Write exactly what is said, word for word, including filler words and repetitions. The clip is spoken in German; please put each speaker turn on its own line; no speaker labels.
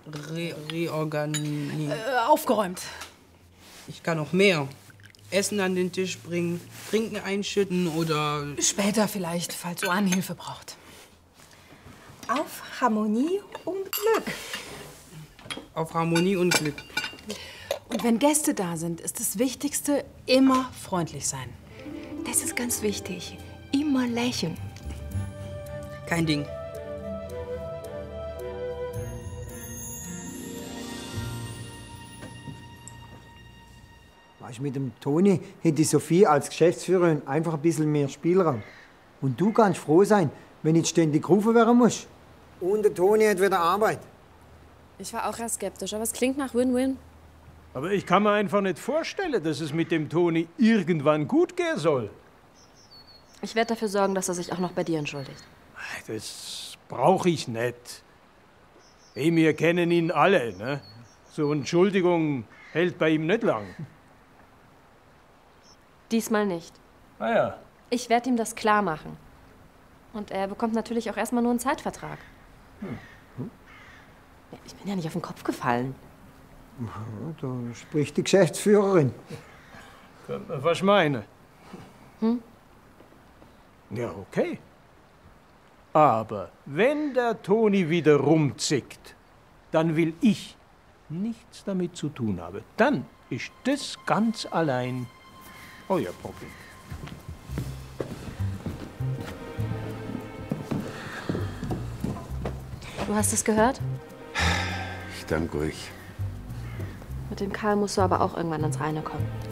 re reorganisieren.
Äh, aufgeräumt.
Ich kann noch mehr. Essen an den Tisch bringen, Trinken einschütten oder...
Später vielleicht, falls Johann Hilfe braucht.
Auf Harmonie und Glück.
Auf Harmonie und Glück.
Und wenn Gäste da sind, ist das Wichtigste immer freundlich sein.
Das ist ganz wichtig. Immer lächeln.
Kein Ding.
Weißt, mit dem Toni hätte Sophie als Geschäftsführerin einfach ein bisschen mehr Spielraum. Und du kannst froh sein, wenn nicht ständig gerufen werden muss. Und der Toni hat wieder Arbeit.
Ich war auch erst skeptisch, aber es klingt nach Win-Win.
Aber ich kann mir einfach nicht vorstellen, dass es mit dem Toni irgendwann gut gehen soll.
Ich werde dafür sorgen, dass er sich auch noch bei dir entschuldigt.
Das brauche ich nicht. Hey, wir kennen ihn alle, ne? So eine Entschuldigung hält bei ihm nicht lang.
Diesmal nicht.
Ah ja.
Ich werde ihm das klar machen. Und er bekommt natürlich auch erstmal nur einen Zeitvertrag. Hm. Ja, ich bin ja nicht auf den Kopf gefallen.
Da spricht die Geschäftsführerin.
Was ich meine?
Hm?
Ja, okay. Aber wenn der Toni wieder rumzickt, dann will ich nichts damit zu tun haben. Dann ist das ganz allein euer Problem.
Du hast es gehört?
Ich danke euch.
Mit dem Karl musst du aber auch irgendwann ans Reine kommen.